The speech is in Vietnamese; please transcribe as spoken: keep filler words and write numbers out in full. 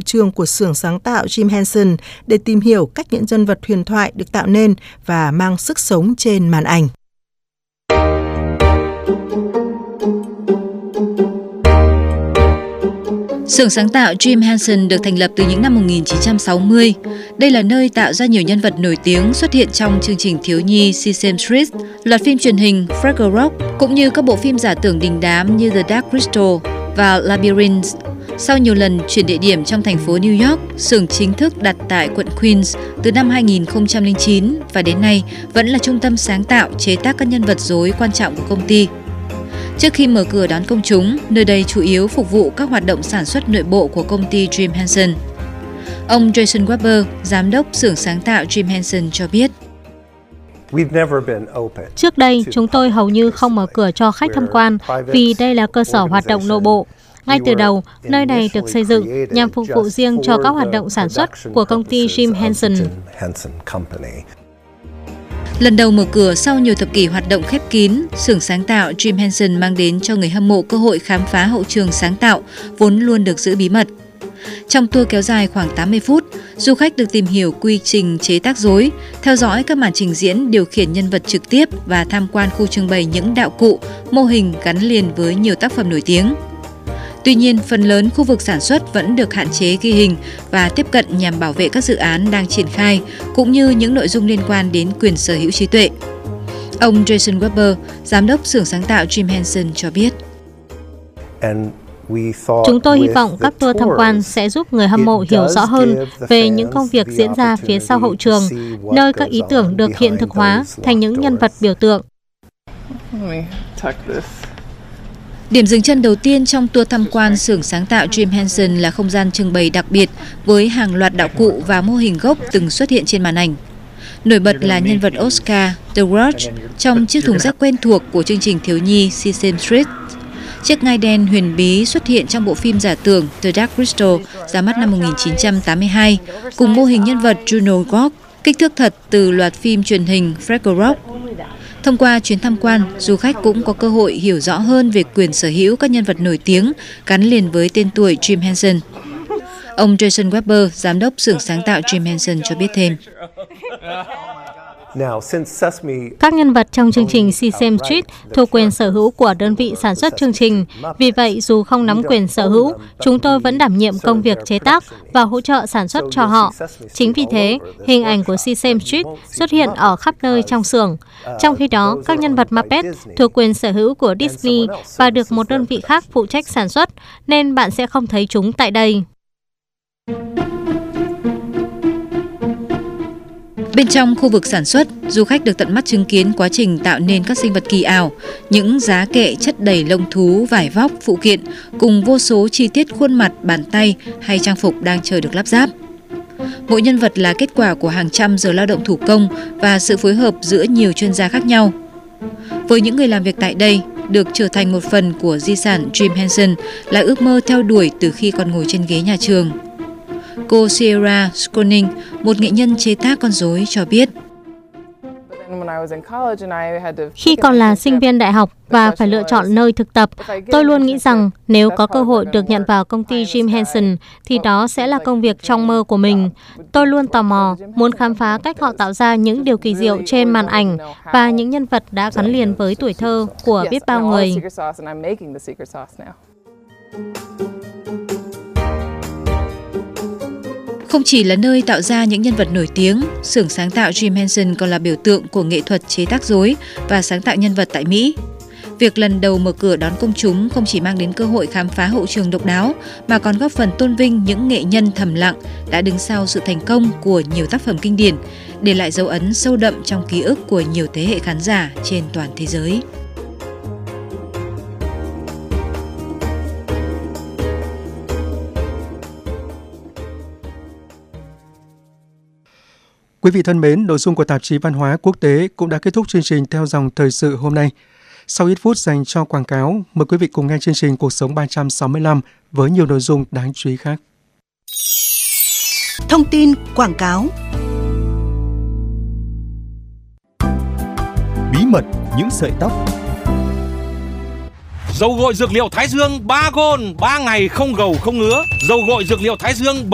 trường của xưởng sáng tạo Jim Henson để tìm hiểu cách những nhân vật huyền thoại được tạo nên và mang sức sống trên màn ảnh. Xưởng sáng tạo Jim Henson được thành lập từ những năm một nghìn chín trăm sáu mươi. Đây là nơi tạo ra nhiều nhân vật nổi tiếng xuất hiện trong chương trình thiếu nhi Sesame Street, loạt phim truyền hình Fraggle Rock, cũng như các bộ phim giả tưởng đình đám như The Dark Crystal và Labyrinth. Sau nhiều lần chuyển địa điểm trong thành phố New York, xưởng chính thức đặt tại quận Queens từ năm hai nghìn không trăm lẻ chín và đến nay vẫn là trung tâm sáng tạo chế tác các nhân vật rối quan trọng của công ty. Trước khi mở cửa đón công chúng, nơi đây chủ yếu phục vụ các hoạt động sản xuất nội bộ của công ty Jim Henson. Ông Jason Weber, giám đốc xưởng sáng tạo Jim Henson cho biết. Trước đây, chúng tôi hầu như không mở cửa cho khách tham quan vì đây là cơ sở hoạt động nội bộ. Ngay từ đầu, nơi này được xây dựng nhằm phục vụ riêng cho các hoạt động sản xuất của công ty Jim Henson. Lần đầu mở cửa sau nhiều thập kỷ hoạt động khép kín, xưởng sáng tạo Jim Henson mang đến cho người hâm mộ cơ hội khám phá hậu trường sáng tạo, vốn luôn được giữ bí mật. Trong tour kéo dài khoảng tám mươi phút, du khách được tìm hiểu quy trình chế tác rối, theo dõi các màn trình diễn, điều khiển nhân vật trực tiếp và tham quan khu trưng bày những đạo cụ, mô hình gắn liền với nhiều tác phẩm nổi tiếng. Tuy nhiên, phần lớn khu vực sản xuất vẫn được hạn chế ghi hình và tiếp cận nhằm bảo vệ các dự án đang triển khai, cũng như những nội dung liên quan đến quyền sở hữu trí tuệ. Ông Jason Weber, giám đốc xưởng sáng tạo Jim Henson cho biết. Chúng tôi hy vọng các tour tham quan sẽ giúp người hâm mộ hiểu rõ hơn về những công việc diễn ra phía sau hậu trường, nơi các ý tưởng được hiện thực hóa thành những nhân vật biểu tượng. Điểm dừng chân đầu tiên trong tour tham quan xưởng sáng tạo Jim Henson là không gian trưng bày đặc biệt với hàng loạt đạo cụ và mô hình gốc từng xuất hiện trên màn ảnh. Nổi bật là nhân vật Oscar The Grouch trong chiếc thùng rác quen thuộc của chương trình thiếu nhi Sesame Street. Chiếc ngai đen huyền bí xuất hiện trong bộ phim giả tưởng The Dark Crystal ra mắt năm một nghìn chín trăm tám mươi hai, cùng mô hình nhân vật Juno Gog, kích thước thật từ loạt phim truyền hình Fraggle Rock. Thông qua chuyến tham quan, du khách cũng có cơ hội hiểu rõ hơn về quyền sở hữu các nhân vật nổi tiếng gắn liền với tên tuổi Jim Henson. Ông Jason Weber, giám đốc xưởng sáng tạo Jim Henson cho biết thêm. Các nhân vật trong chương trình Sesame Street thuộc quyền sở hữu của đơn vị sản xuất chương trình. Vì vậy, dù không nắm quyền sở hữu, chúng tôi vẫn đảm nhiệm công việc chế tác và hỗ trợ sản xuất cho họ. Chính vì thế, hình ảnh của Sesame Street xuất hiện ở khắp nơi trong xưởng. Trong khi đó, các nhân vật Muppet thuộc quyền sở hữu của Disney và được một đơn vị khác phụ trách sản xuất, nên bạn sẽ không thấy chúng tại đây. Bên trong khu vực sản xuất, du khách được tận mắt chứng kiến quá trình tạo nên các sinh vật kỳ ảo, những giá kệ chất đầy lông thú, vải vóc, phụ kiện, cùng vô số chi tiết khuôn mặt, bàn tay hay trang phục đang chờ được lắp ráp. Mỗi nhân vật là kết quả của hàng trăm giờ lao động thủ công và sự phối hợp giữa nhiều chuyên gia khác nhau. Với những người làm việc tại đây, được trở thành một phần của di sản Jim Henson là ước mơ theo đuổi từ khi còn ngồi trên ghế nhà trường. Cô Sierra Sconing, một nghệ nhân chế tác con rối cho biết. Khi còn là sinh viên đại học và phải lựa chọn nơi thực tập, tôi luôn nghĩ rằng nếu có cơ hội được nhận vào công ty Jim Henson thì đó sẽ là công việc trong mơ của mình. Tôi luôn tò mò, muốn khám phá cách họ tạo ra những điều kỳ diệu trên màn ảnh và những nhân vật đã gắn liền với tuổi thơ của biết bao người. Không chỉ là nơi tạo ra những nhân vật nổi tiếng, xưởng sáng tạo Jim Henson còn là biểu tượng của nghệ thuật chế tác rối và sáng tạo nhân vật tại Mỹ. Việc lần đầu mở cửa đón công chúng không chỉ mang đến cơ hội khám phá hậu trường độc đáo, mà còn góp phần tôn vinh những nghệ nhân thầm lặng đã đứng sau sự thành công của nhiều tác phẩm kinh điển, để lại dấu ấn sâu đậm trong ký ức của nhiều thế hệ khán giả trên toàn thế giới. Quý vị thân mến, nội dung của tạp chí Văn hóa Quốc tế cũng đã kết thúc chương trình Theo dòng thời sự hôm nay. Sau ít phút dành cho quảng cáo, mời quý vị cùng nghe chương trình Cuộc sống ba trăm sáu mươi lăm với nhiều nội dung đáng chú ý khác. Thông tin quảng cáo. Bí mật những sợi tóc. Dầu gội dược liệu Thái Dương ba gôn, ba ngày không gầu không ngứa. Dầu gội dược liệu Thái Dương